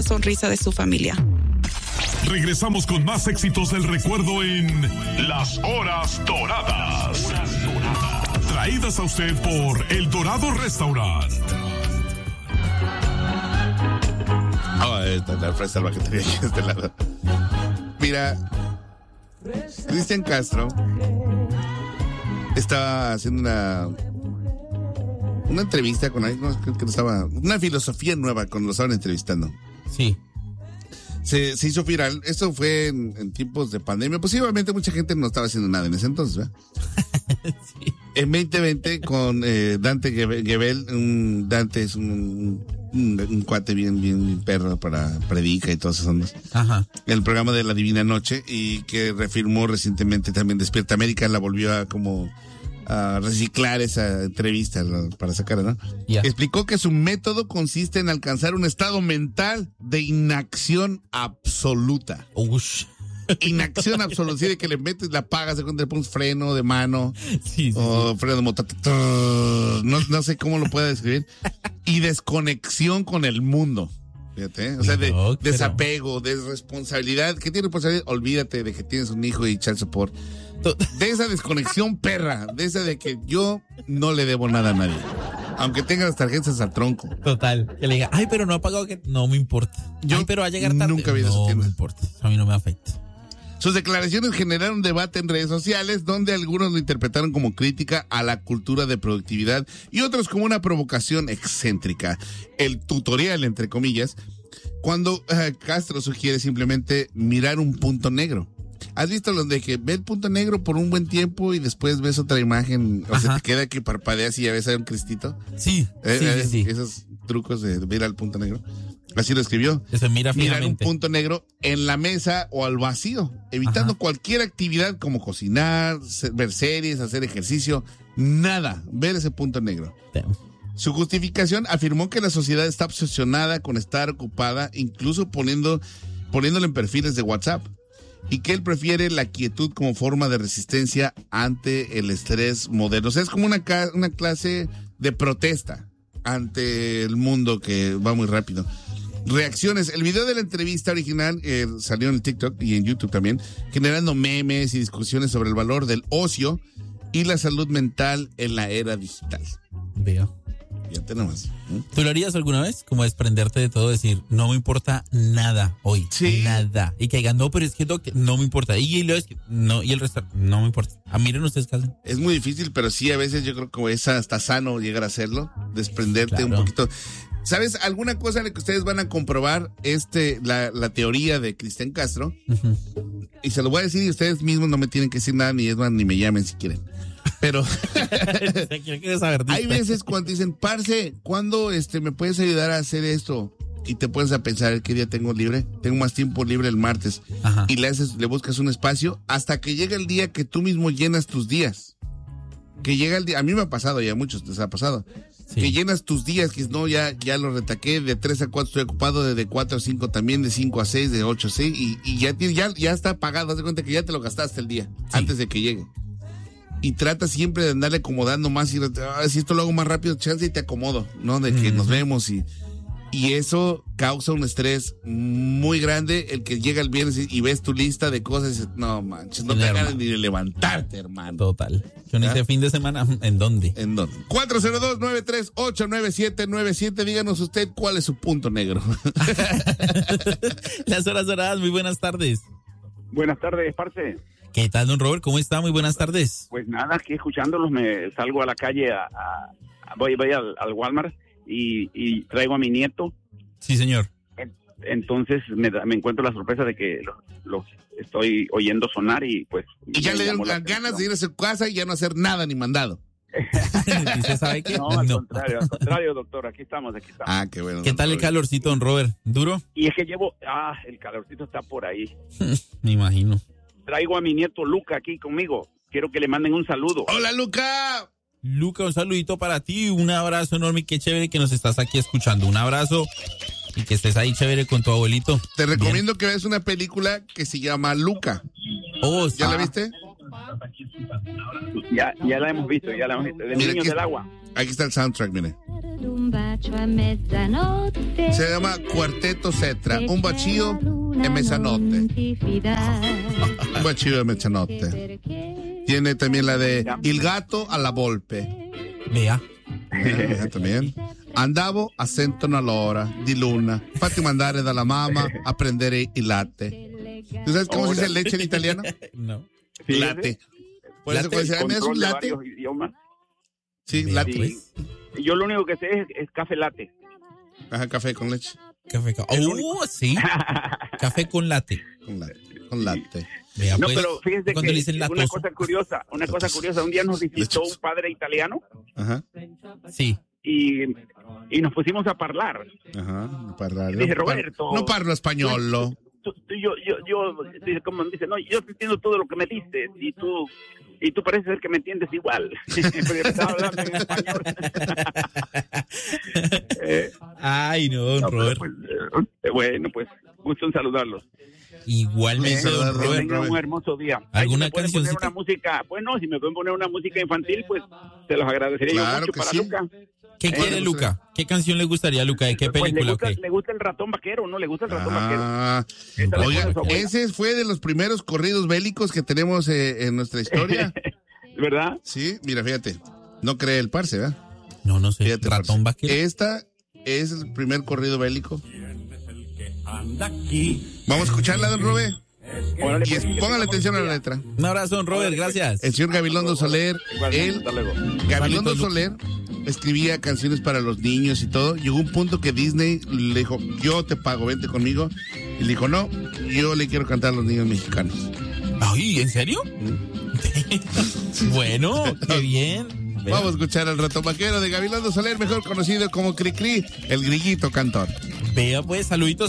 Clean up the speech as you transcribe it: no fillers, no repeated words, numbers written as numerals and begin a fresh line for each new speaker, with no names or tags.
sonrisa de su familia.
Regresamos con más éxitos del recuerdo en Las Horas Doradas. Traídas a usted por El Dorado Restaurant.
La fresa salvaje que tenía aquí de este lado. Mira, Cristian Castro estaba haciendo una entrevista con alguien, creo que estaba, una filosofía nueva cuando lo estaban entrevistando.
Sí.
Se hizo viral. Esto fue en tiempos de pandemia. Posiblemente mucha gente no estaba haciendo nada en ese entonces, ¿verdad?
Sí.
En 2020 con Dante Gebel. Dante es un cuate bien perro para predica y todas esas ondas.
Ajá.
El programa de La Divina Noche, y que reafirmó recientemente también Despierta América, la volvió a reciclar esa entrevista para sacarla, ¿no?
Yeah.
Explicó que su método consiste en alcanzar un estado mental de inacción absoluta.
Ush.
Inacción absoluta, así de que le metes, la apagas, de cuando le pones freno de mano,
Sí.
o freno de moto, no sé cómo lo puedo describir, y desconexión con el mundo. Fíjate, o sea, de desapego, de responsabilidad. ¿Qué tiene responsabilidad? Olvídate de que tienes un hijo y child support. De esa desconexión perra, de esa de que yo no le debo nada a nadie, aunque tenga las tarjetas al tronco.
Total. Que le diga, ay, pero no ha pagado, que no me importa. Ay, pero va a llegar tarde.
Nunca vi eso.
No me importa, a mí no me afecta.
Sus declaraciones generaron un debate en redes sociales, donde algunos lo interpretaron como crítica a la cultura de productividad y otros como una provocación excéntrica. El tutorial, entre comillas, cuando Castro sugiere simplemente mirar un punto negro. ¿Has visto los de que ve el punto negro por un buen tiempo y después ves otra imagen? O sea, te queda que parpadeas y ya ves a un cristito.
Sí, sí.
Esos trucos de ver al punto negro. Así lo escribió.
Se mira fijamente.
Mirar un punto negro en la mesa o al vacío, evitando cualquier actividad como cocinar, ver series, hacer ejercicio, nada, ver ese punto negro.
Damn.
Su justificación afirmó que la sociedad está obsesionada con estar ocupada, incluso poniéndole en perfiles de WhatsApp, y que él prefiere la quietud como forma de resistencia ante el estrés moderno. O sea, es como una clase de protesta ante el mundo que va muy rápido. Reacciones. El video de la entrevista original salió en el TikTok y en YouTube también, generando memes y discusiones sobre el valor del ocio y la salud mental en la era digital.
Veo.
Ya tenemos.
¿Tú lo harías alguna vez? Como desprenderte de todo, decir, no me importa nada hoy.
Sí.
Nada. Y que digan, no, pero es que no me importa. Y luego es que, no, y el resto, no me importa. Miren ustedes qué hacen.
Es muy difícil, pero sí, a veces yo creo que es hasta sano llegar a hacerlo, desprenderte un poquito. ¿Sabes? Alguna cosa en la que ustedes van a comprobar la teoría de Cristian Castro. Y se lo voy a decir y ustedes mismos no me tienen que decir nada, ni me llamen si quieren. Pero hay veces cuando dicen, parce, ¿cuándo me puedes ayudar a hacer esto? Y te pones a pensar, ¿qué día tengo libre? Tengo más tiempo libre el martes. Y le buscas un espacio hasta que llega el día que tú mismo llenas tus días. Que llega el día, a mí me ha pasado y a muchos les ha pasado. Sí. Que llenas tus días, que no, ya lo retaqué, de 3 a 4 estoy ocupado, de 4 a 5 también, de 5 a 6, de 8 a 6, y ya está pagado, haz de cuenta que ya te lo gastaste el día, antes de que llegue. Y trata siempre de andarle acomodando más, si esto lo hago más rápido, chance y te acomodo, ¿no? De que nos vemos y eso causa un estrés muy grande, el que llega el viernes y ves tu lista de cosas y dices, no manches, no te ganas ni de levantarte, hermano.
Total. Yo ni sé fin de semana, ¿en dónde?
402-938-9797, díganos usted cuál es su punto negro.
Las horas doradas, muy buenas tardes.
Buenas tardes, parce.
¿Qué tal, don Robert? ¿Cómo está? Muy buenas tardes.
Pues nada, aquí escuchándolos, me salgo a la calle, voy al Walmart y traigo a mi nieto.
Sí, señor.
Entonces me encuentro la sorpresa de que los estoy oyendo sonar y pues...
Y ya le dieron las ganas de ir a su casa y ya no hacer nada ni mandado.
¿Y se sabe qué?
No, al contrario, doctor, aquí estamos.
Ah, qué bueno.
¿Qué tal el calorcito, don Robert? ¿Duro?
Y es que el calorcito está por ahí.
Me imagino.
Traigo a mi nieto Luca aquí conmigo. Quiero que le manden un saludo.
¡Hola, Luca!
Luca, un saludito para ti, un abrazo enorme, qué chévere que nos estás aquí escuchando. Un abrazo y que estés ahí chévere con tu abuelito.
Te recomiendo que veas una película que se llama Luca.
Oh,
¿Ya la viste?
Ya la hemos visto, De Niños del Agua.
Aquí está el soundtrack, mire. Se llama Cuarteto Cetra, un bacío e mezzanotte. Un bacío e mezzanotte. Tiene también la de Il gatto alla volpe.
Vea.
También. Andavo a sentono all'ora di luna, fatti mandare dalla mamma a prendere il latte. ¿Tú sabes cómo se dice leche en italiano?
No.
Latte. Por eso cuando se me hace un latte. Sí, latte.
Sí. Yo lo único que sé es café latte.
Ajá, café con leche.
Café con... sí. Café con latte.
Con latte.
Vea,
No,
pues,
pero fíjense
cuando
que
le dicen
una
latoso.
cosa curiosa, un día nos visitó un padre italiano.
Ajá.
Sí.
Y nos pusimos a hablar.
Ajá, parlare.
Dice Roberto.
No parlo españolo.
Yo como dice, no, yo te entiendo todo lo que me dices y tú parece ser que me entiendes igual. Porque me estaba hablando en español.
Ay, no, Robert.
Pues, bueno, pues, gusto en saludarlos.
Igualmente, don
Que
Robert.
tengan un hermoso día.
¿Alguna
si me pueden poner
cancioncita?
una música, pues no, si me pueden poner una música infantil, pues se los agradecería
Claro
yo mucho
que
para
sí.
Luca.
¿Qué quiere Luca? ¿Qué canción le gustaría a Luca? ¿De qué
Pues
película?
le gusta el ratón vaquero, ¿no? Le gusta el ratón vaquero.
Ah,
Esa le
oiga,
pone su abuela.
ese fue de los primeros corridos bélicos que tenemos en nuestra historia.
¿Verdad?
Sí, mira, fíjate. No cree el parce, ¿verdad?
No sé.
Fíjate,
Ratón
parce.
vaquero.
Esta es el primer corrido bélico. Vamos a escucharla, don Robé.
Órale,
Y
pues,
póngale atención a la letra.
Un abrazo, don Robert. Gracias.
El señor Gabilondo Soler,
Igualmente, hasta luego.
Gabilondo
Saludos,
Soler escribía canciones para los niños y todo. Llegó un punto que Disney le dijo, yo te pago, vente conmigo. Y le dijo, no, yo le quiero cantar a los niños mexicanos.
Ay, ¿en serio? Bueno, qué bien. Vea.
Vamos a escuchar al ratón vaquero de Gabilondo Soler, mejor conocido como Cricri, el grillito cantor.
Vea, pues, saluditos.